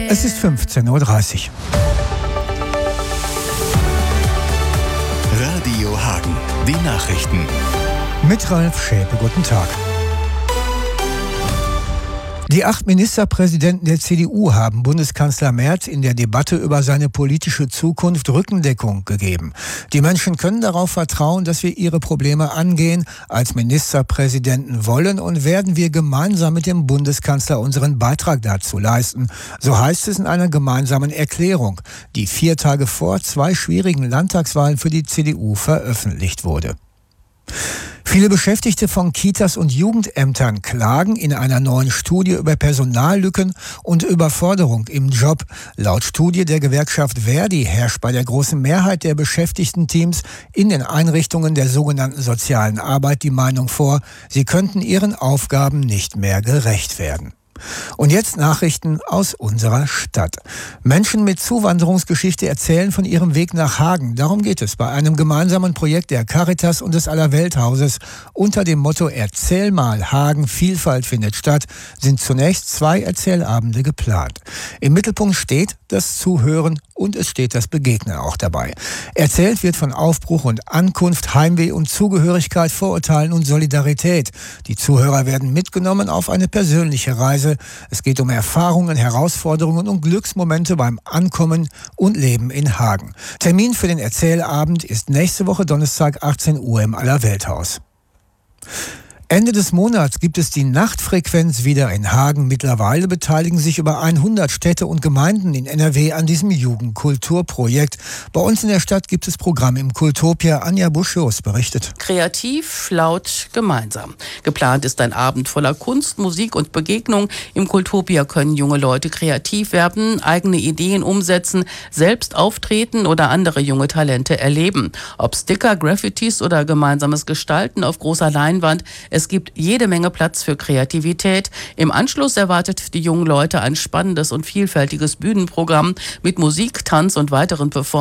Es ist 15:30 Uhr. Radio Hagen, die Nachrichten. Mit Ralf Schäpe, guten Tag. Die 8 Ministerpräsidenten der CDU haben Bundeskanzler Merz in der Debatte über seine politische Zukunft Rückendeckung gegeben. Die Menschen können darauf vertrauen, dass wir ihre Probleme angehen. Als Ministerpräsidenten wollen und werden wir gemeinsam mit dem Bundeskanzler unseren Beitrag dazu leisten. So heißt es in einer gemeinsamen Erklärung, die 4 Tage vor 2 schwierigen Landtagswahlen für die CDU veröffentlicht wurde. Viele Beschäftigte von Kitas und Jugendämtern klagen in einer neuen Studie über Personallücken und Überforderung im Job. Laut Studie der Gewerkschaft Verdi herrscht bei der großen Mehrheit der Beschäftigtenteams in den Einrichtungen der sogenannten sozialen Arbeit die Meinung vor, sie könnten ihren Aufgaben nicht mehr gerecht werden. Und jetzt Nachrichten aus unserer Stadt. Menschen mit Zuwanderungsgeschichte erzählen von ihrem Weg nach Hagen. Darum geht es bei einem gemeinsamen Projekt der Caritas und des Allerwelthauses. Unter dem Motto Erzähl mal Hagen, Vielfalt findet statt, sind zunächst 2 Erzählabende geplant. Im Mittelpunkt steht das Zuhören und es steht das Begegnen auch dabei. Erzählt wird von Aufbruch und Ankunft, Heimweh und Zugehörigkeit, Vorurteilen und Solidarität. Die Zuhörer werden mitgenommen auf eine persönliche Reise. Es geht um Erfahrungen, Herausforderungen und Glücksmomente beim Ankommen und Leben in Hagen. Termin für den Erzählabend ist nächste Woche Donnerstag 18 Uhr im Allerwelthaus. Ende des Monats gibt es die Nachtfrequenz wieder in Hagen. Mittlerweile beteiligen sich über 100 Städte und Gemeinden in NRW an diesem Jugendkulturprojekt. Bei uns in der Stadt gibt es Programme im Kultopia. Anja Buschos berichtet. Kreativ, laut, gemeinsam. Geplant ist ein Abend voller Kunst, Musik und Begegnung. Im Kultopia können junge Leute kreativ werden, eigene Ideen umsetzen, selbst auftreten oder andere junge Talente erleben. Ob Sticker, Graffitis oder gemeinsames Gestalten auf großer Leinwand, es gibt jede Menge Platz für Kreativität. Im Anschluss erwartet die jungen Leute ein spannendes und vielfältiges Bühnenprogramm mit Musik, Tanz und weiteren Performances.